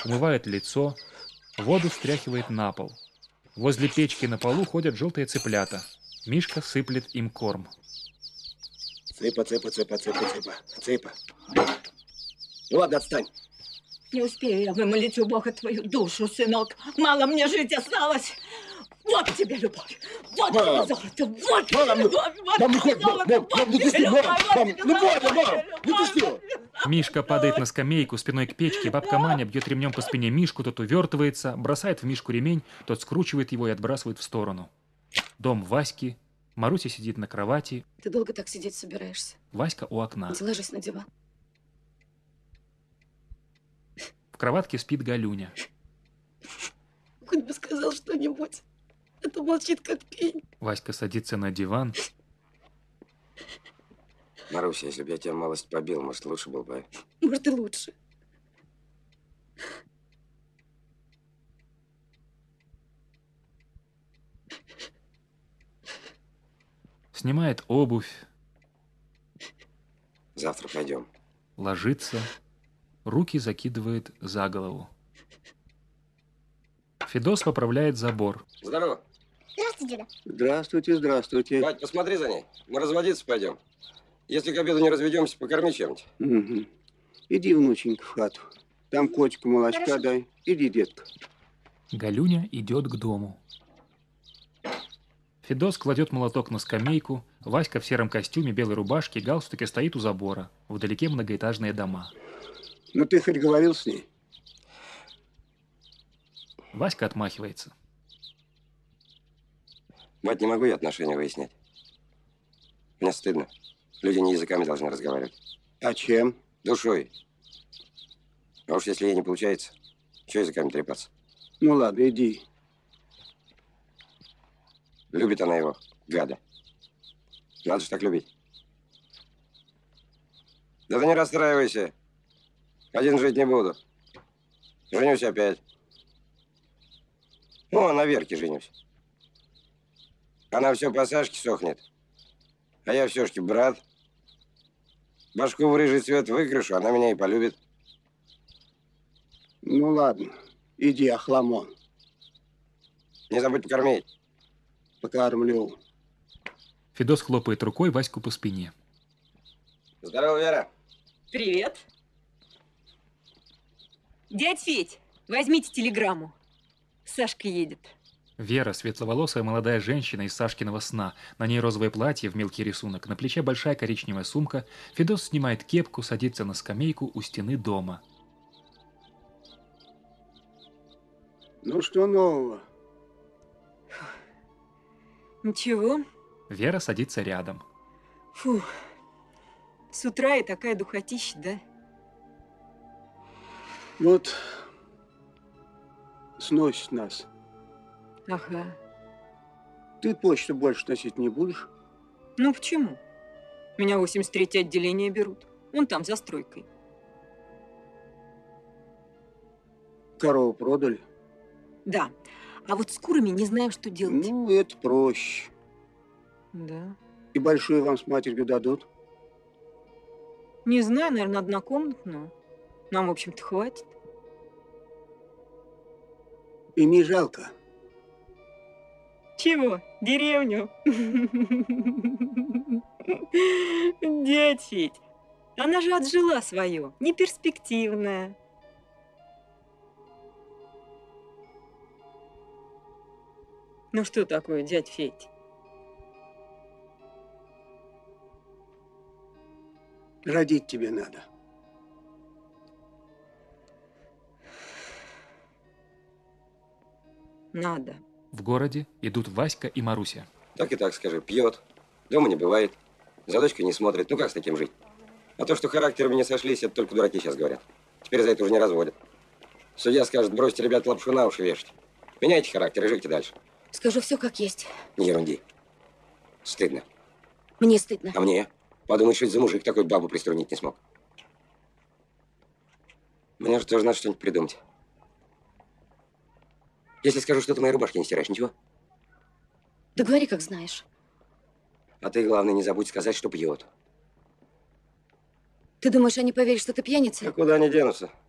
умывает лицо, воду стряхивает на пол. Возле печки на полу ходят желтые цыплята. Мишка сыплет им корм. Цыпа, цыпа, цыпа, цыпа, цыпа, цыпа. Ну ладно, отстань. Не успею я вымолить у Бога твою душу, сынок. Мало мне жить осталось. Вот тебе любовь, вот тебе золото, вот тебе любовь, вот тебе золото, вот тебе любовь, Ну ты что? Мишка падает на скамейку спиной к печке, бабка Маня бьет ремнем по спине Мишку, тот увертывается, бросает в Мишку ремень, тот скручивает его и отбрасывает в сторону. Дом Васьки, Маруся сидит на кровати. Ты долго так сидеть собираешься? Васька у окна. Иди ложись на диван. В кроватке спит Галюня. Хоть бы сказал что-нибудь. А то молчит, как пень. Васька садится на диван. Маруся, если бы я тебя малость побил, может, лучше был бы. Может, и лучше. Снимает обувь. Завтра пойдем. Ложится. Руки закидывает за голову. Федос поправляет забор. Здорово. Здравствуйте, деда. Здравствуйте, здравствуйте. Бать, посмотри за ней. Мы разводиться пойдем. Если к обеду не разведемся, покорми чем-нибудь. Угу. Иди, внученька, в хату. Там котику молочка Хорошо. дай. Иди, детка. Галюня идет к дому. Федос кладет молоток на скамейку. Васька в сером костюме, белой рубашке, галстуке стоит у забора. Вдалеке многоэтажные дома. Ну ты хоть говорил с ней? Васька отмахивается. Бать, не могу я отношения выяснять. Мне стыдно. Люди не языками должны разговаривать. А чем? Душой. А уж если ей не получается, что языками трепаться? Ну ладно, иди. Любит она его, гада. Надо же так любить. Да ты не расстраивайся. Один жить не буду. Женюсь опять. Ну, а на Верке женюсь. Она все по Сашке сохнет. А я все-таки брат. Башку в рыжий цвет выкрашу, она меня и полюбит. Ну ладно, иди, охламон. Не забудь покормить. Покормлю. Федос хлопает рукой Ваську по спине. Здорово, Вера. Привет. Дядь Федь, возьмите телеграмму. Сашка едет. Вера, светловолосая молодая женщина из Сашкиного сна. На ней розовое платье в мелкий рисунок, на плече большая коричневая сумка. Федос снимает кепку, садится на скамейку у стены дома. Ну что нового? Ничего. Вера садится рядом. Фу. С утра и такая духотища, да? Вот сносит нас. Ага. Ты почту больше носить не будешь? Ну почему? Меня 83-е отделение берут. Вон там, за стройкой. Корову продали? Да. А вот с курами не знаем, что делать. Ну, это проще. Да. И большую вам с матерью дадут? Не знаю, наверное, однокомнатную. Нам, в общем-то, хватит. И не жалко. Чего? Деревню? Дядь Федь, она же отжила свое, неперспективная. Ну что такое, дядь Федь? Родить тебе надо. Надо. В городе идут Васька и Маруся. Так и так скажи. Пьет. Дома не бывает. За дочкой не смотрит. Ну как с таким жить? А то, что характерами не сошлись, это только дураки сейчас говорят. Теперь за это уже не разводят. Судья скажет, бросьте, ребят, лапшу на уши вешать. Меняйте характер и живите дальше. Скажу все как есть. Не ерунди. Стыдно. Мне стыдно. А мне? Подумай, что это за мужик такой бабу приструнить не смог. Мне же тоже надо что-нибудь придумать. Если скажу, что ты мои рубашки не стираешь, ничего? Да говори, как знаешь. А ты, главное, не забудь сказать, что пьет. Ты думаешь, я не поверю, что ты пьяница? А куда они денутся?